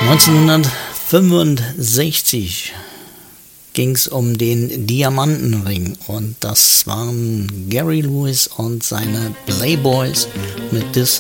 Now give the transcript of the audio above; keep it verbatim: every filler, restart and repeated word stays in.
neunzehnhundertfünfundsechzig ging es um den Diamantenring und das waren Gary Lewis und seine Playboys mit This